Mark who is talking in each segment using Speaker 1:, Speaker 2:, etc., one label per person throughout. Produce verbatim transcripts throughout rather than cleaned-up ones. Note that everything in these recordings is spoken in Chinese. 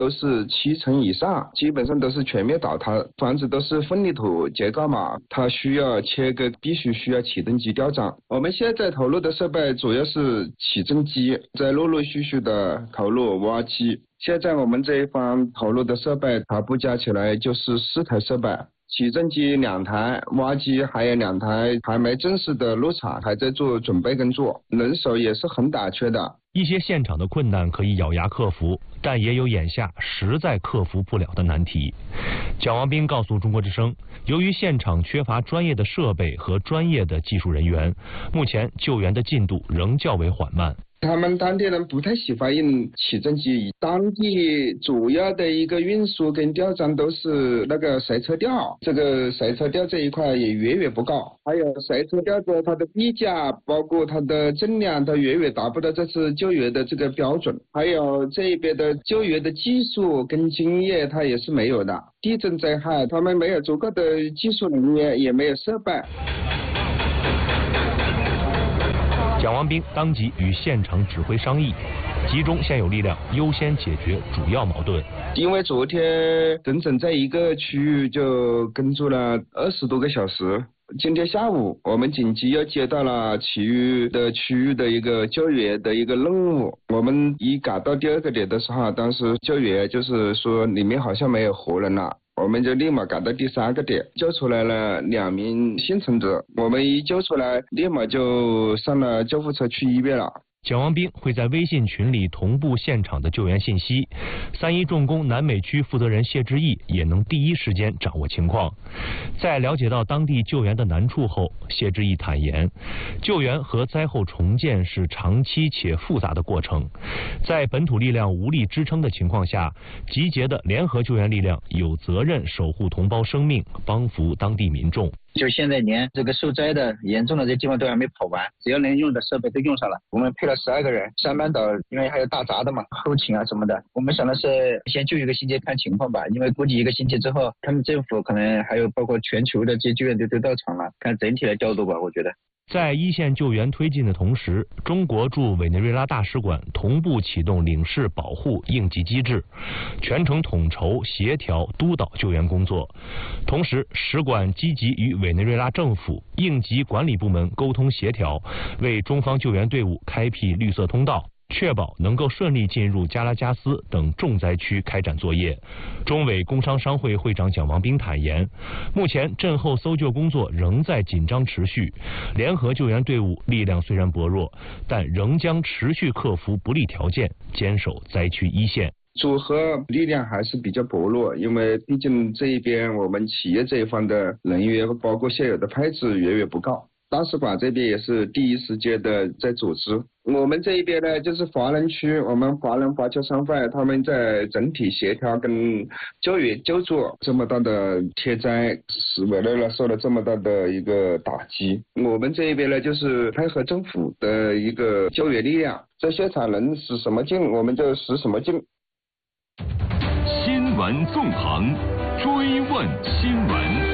Speaker 1: 都是七成以上，基本上都是全面倒塌。房子都是混凝土结构嘛，它需要切割，必须需要起重机吊涨。我们现在投入的设备主要是起重机，在陆陆续续的投入挖机。现在我们这一方投入的设备，它不加起来就是四台设备。起重机两台，挖机还有两台，还没正式的入场，还在做准备工作，人手也是很短缺的。
Speaker 2: 一些现场的困难可以咬牙克服，但也有眼下实在克服不了的难题。蒋王斌告诉中国之声，由于现场缺乏专业的设备和专业的技术人员，目前救援的进度仍较为缓慢。
Speaker 1: 他们当地人不太喜欢用起重机，当地主要的一个运输跟吊装都是那个随车吊，这个随车吊这一块也远远不够，还有随车吊的它的臂架，包括它的重量，它远远达不到这次救援的这个标准，还有这边的救援的技术跟经验它也是没有的。地震灾害，他们没有足够的技术人员，也没有设备。
Speaker 2: 蒋王斌当即与现场指挥商议，集中现有力量，优先解决主要矛盾。
Speaker 1: 因为昨天整整在一个区域就工作了二十多个小时，今天下午我们紧急又接到了其余的区域的一个救援的一个任务。我们一赶到第二个点的时候，当时救援就是说里面好像没有活人了。我们就立马赶到第三个点，救出来了两名幸存者。我们一救出来，立马就上了救护车去医院了。
Speaker 2: 蒋王斌会在微信群里同步现场的救援信息，三一重工南美区负责人谢志毅也能第一时间掌握情况。在了解到当地救援的难处后，谢志毅坦言，救援和灾后重建是长期且复杂的过程，在本土力量无力支撑的情况下，集结的联合救援力量有责任守护同胞生命，帮扶当地民众。
Speaker 3: 就现在连这个受灾的严重的这地方都还没跑完，只要能用的设备都用上了。我们配了十二个人，三班倒，因为还有大闸的嘛，后勤啊什么的。我们想的是先救一个星期看情况吧，因为估计一个星期之后，他们政府可能还有包括全球的这些救援队都到场了，看整体的调度吧，我觉得。
Speaker 2: 在一线救援推进的同时，中国驻委内瑞拉大使馆同步启动领事保护应急机制，全程统筹协调督导救援工作。同时，使馆积极与委内瑞拉政府应急管理部门沟通协调，为中方救援队伍开辟绿色通道，确保能够顺利进入加拉加斯等重灾区开展作业。中委工商商会会长蒋王斌坦言，目前震后搜救工作仍在紧张持续，联合救援队伍力量虽然薄弱，但仍将持续克服不利条件，坚守灾区一线。
Speaker 1: 组合力量还是比较薄弱，因为毕竟这一边我们企业这一方的人员包括现有的配置远远不够。大使馆这边也是第一时间的在组织，我们这一边呢就是华人区，我们华人华侨商会他们在整体协调跟救援救助。这么大的天灾使委内瑞拉受了这么大的一个打击，我们这一边呢就是配合政府的一个救援力量，在现场能使什么劲我们就使什么劲。
Speaker 4: 新闻纵横，追问新闻。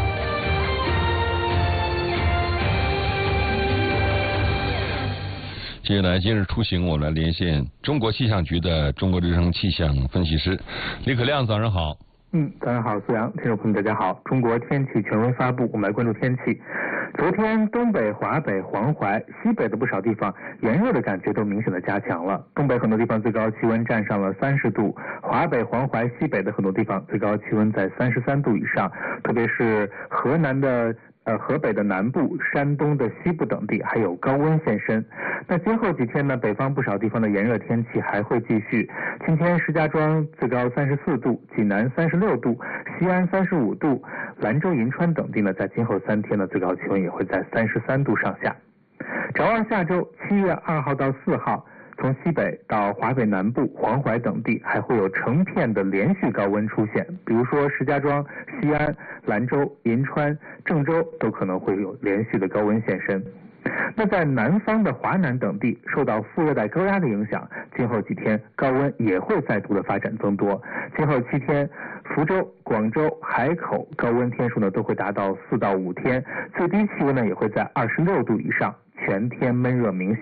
Speaker 4: 接下来今日出行，我们来连线中国气象局的中国之声气象分析师李可亮，早上好。
Speaker 5: 嗯，早上好，苏阳，听众朋友大家好。中国天气权威发布，我们来关注天气。昨天东北、华北、黄淮、西北的不少地方炎热的感觉都明显的加强了。东北很多地方最高气温站上了三十度，华北、黄淮、西北的很多地方最高气温在三十三度以上，特别是河南的呃，河北的南部、山东的西部等地还有高温现身。那今后几天呢，北方不少地方的炎热天气还会继续。今天石家庄最高三十四度，济南三十六度，西安三十五度，兰州、银川等地呢，在今后三天的最高气温也会在三十三度上下。展望下周七月二号到四号，从西北到华北南部、黄淮等地还会有成片的连续高温出现，比如说石家庄、西安、兰州、银川、郑州都可能会有连续的高温现身。那在南方的华南等地受到副热带高压的影响，今后几天高温也会再度的发展增多。今后七天，福州、广州、海口高温天数呢都会达到四到五天，最低气温呢也会在二十六度以上，全天闷热明显，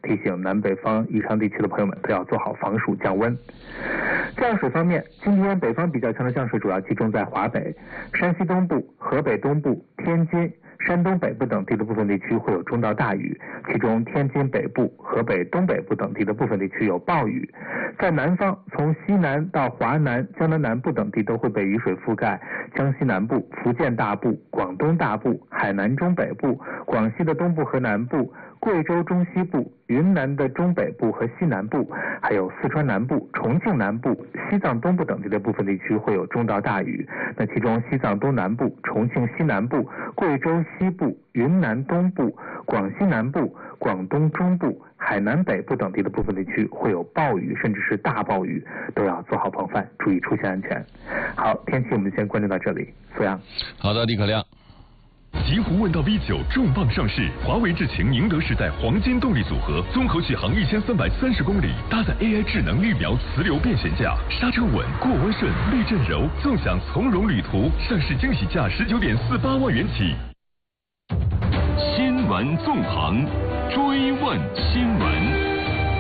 Speaker 5: 提醒南北方以上地区的朋友们都要做好防暑降温。降水方面，今天北方比较强的降水主要集中在华北、山西东部、河北东部、天津、山东北部等地的部分地区会有中到大雨，其中天津北部、河北东北部等地的部分地区有暴雨。在南方，从西南到华南、江南南部等地都会被雨水覆盖，江西南部、福建大部、广东大部、海南中北部、广西的东部和南部、贵州中西部、云南的中北部和西南部，还有四川南部、重庆南部、西藏东部等地的部分地区会有中到大雨。那其中西藏东南部、重庆西南部、贵州西部、云南东部、广西南部、广东中部、海南北部等地的部分地区会有暴雨，甚至是大暴雨，都要做好防范，注意出行安全。好，天气我们先关注到这里。苏阳，
Speaker 4: 好的，李可亮。
Speaker 6: 极狐问道 V 九重磅上市，华为智擎宁德时代黄金动力组合，综合续航一千三百三十公里，搭载 A I 智能预瞄磁流变悬架，刹车稳，过弯顺，避震柔，纵享从容旅途。上市惊喜价十九点四八万元起。新闻纵横，追问新闻。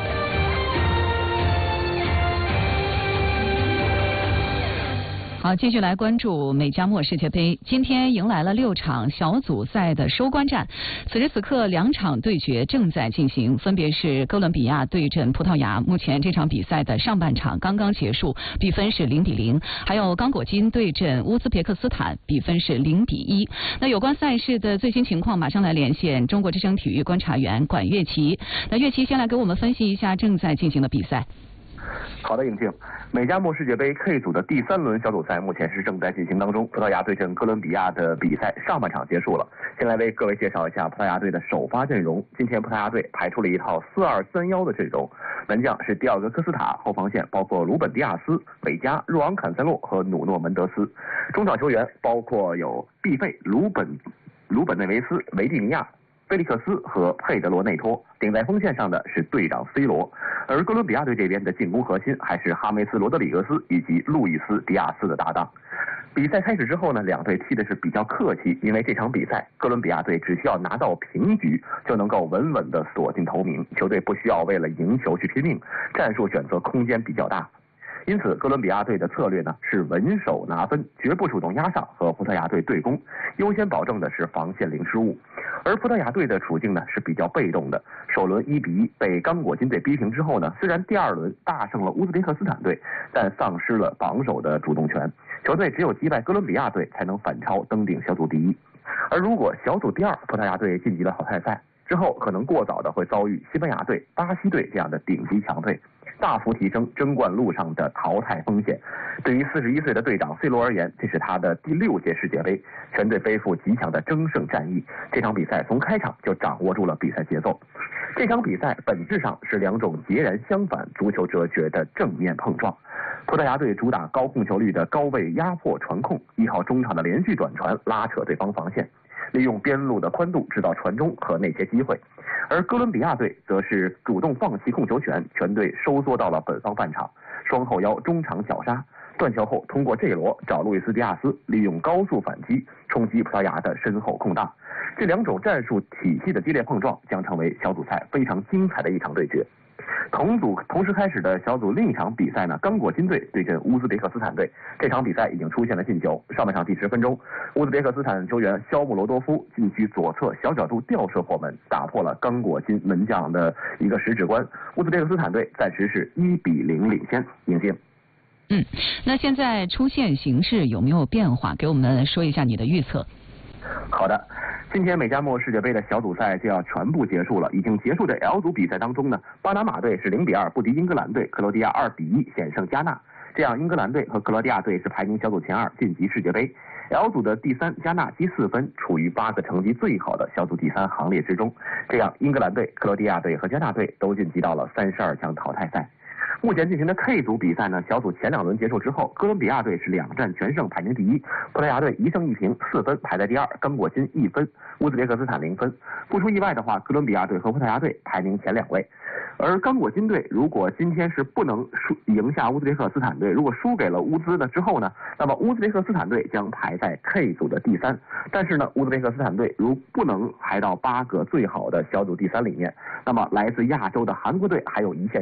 Speaker 7: 好，继续来关注美加墨世界杯。今天迎来了六场小组赛的收官战，此时此刻两场对决正在进行，分别是哥伦比亚对阵葡萄牙。目前这场比赛的上半场刚刚结束，比分是零比零；还有刚果金对阵乌兹别克斯坦，比分是零比一。那有关赛事的最新情况，马上来连线中国之声体育观察员管乐琪。那乐琪先来给我们分析一下正在进行的比赛。
Speaker 8: 好的，颖静，美加墨世界杯 K 组的第三轮小组赛目前是正在进行当中，葡萄牙对阵哥伦比亚的比赛上半场结束了。先来为各位介绍一下葡萄牙队的首发阵容。今天葡萄牙队排出了一套四二三一的阵容，门将是迪奥格科斯塔，后防线包括鲁本迪亚斯、韦加、若昂坎塞洛和努诺门德斯，中场球员包括有毕费、鲁本、鲁本内维斯、维蒂尼亚、菲利克斯和佩德罗内托，顶在锋线上的是队长 C 罗，而哥伦比亚队这边的进攻核心还是哈梅斯·罗德里格斯以及路易斯·迪亚斯的搭档。比赛开始之后呢，两队踢的是比较客气，因为这场比赛哥伦比亚队只需要拿到平局就能够稳稳地锁进头名，球队不需要为了赢球去拼命，战术选择空间比较大。因此，哥伦比亚队的策略呢是稳守拿分，绝不主动压上和葡萄牙队对攻，优先保证的是防线零失误。而葡萄牙队的处境呢是比较被动的，首轮一比一被刚果金队逼平之后呢，虽然第二轮大胜了乌兹别克斯坦队，但丧失了榜首的主动权，球队只有击败哥伦比亚队才能反超登顶小组第一。而如果小组第二葡萄牙队晋级了淘汰赛之后，可能过早的会遭遇西班牙队、巴西队这样的顶级强队，大幅提升争冠路上的淘汰风险。对于四十一岁的队长 C 罗而言，这是他的第六届世界杯，全队背负极强的争胜战意。这场比赛从开场就掌握住了比赛节奏。这场比赛本质上是两种截然相反足球哲学的正面碰撞。葡萄牙队主打高控球率的高位压迫传控，依靠中场的连续转传拉扯对方防线，利用边路的宽度制造传中和内切机会。而哥伦比亚队则是主动放弃控球权，全队收缩到了本方半场，双后腰中场小杀，断球后通过 J 罗找路易斯迪亚斯，利用高速反击冲击葡萄牙的身后空档。这两种战术体系的激烈碰撞将成为小组赛非常精彩的一场对决。同组同时开始的小组另一场比赛呢，刚果金队对阵乌兹别克斯坦队。这场比赛已经出现了进球，上半场第十分钟，乌兹别克斯坦球员肖穆罗多夫禁区左侧小角度吊射破门，打破了刚果金门将的一个十指关。乌兹别克斯坦队暂时是一比零领先。尹静。
Speaker 7: 嗯，那现在出现形势有没有变化？给我们说一下你的预测。
Speaker 8: 好的，今天美加墨世界杯的小组赛就要全部结束了。已经结束的 L 组比赛当中呢，巴拿马队是零比二不敌英格兰队，克罗地亚二比一险胜加纳，这样英格兰队和克罗地亚队是排名小组前二晋级世界杯。L 组的第三加纳积四分，处于八个成绩最好的小组第三行列之中，这样英格兰队、克罗地亚队和加纳队都晋级到了三十二强淘汰赛。目前进行的 K 组比赛呢，小组前两轮结束之后，哥伦比亚队是两战全胜，排名第一；葡萄牙队一胜一平，四分排在第二；刚果金一分，乌兹别克斯坦零分。不出意外的话，哥伦比亚队和葡萄牙队排名前两位。 而刚果金队如果今天是不能输赢下乌兹别克斯坦队，如果输给了乌兹呢之后呢，那么乌兹别克斯坦队将排在 K 组的第三。但是呢，乌兹别克斯坦队如不能排到八个最好的小组第三里面，那么来自亚洲的韩国队还有一线